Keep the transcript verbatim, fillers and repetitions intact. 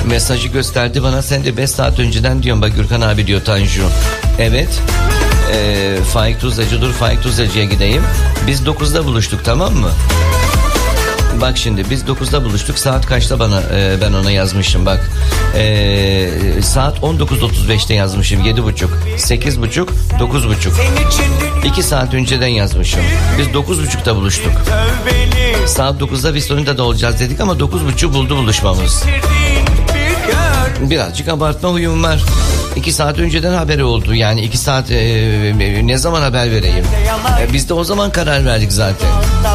Mesajı gösterdi bana, sen de beş saat önceden diyorum bak Gürkan abi diyor Tanju. Evet. Ee, Faik Tuzlacı, dur Faik Tuzlacı'ya gideyim. Biz dokuzda buluştuk, tamam mı? Bak şimdi biz dokuzda buluştuk. Saat kaçta bana e, ben ona yazmışım bak. E, saat on dokuz otuz beşte yazmışım. yedi buçuk, sekiz buçuk, dokuz buçuk. iki saat önceden yazmışım. Biz dokuz buçukta buluştuk. Saat dokuzda Vistonya'da olacağız dedik ama dokuz buçuk buldu buluşmamız. Birazcık abartma huyum var. iki saat önceden haberi oldu. Yani iki saat e, e, ne zaman haber vereyim? E, biz de o zaman karar verdik zaten.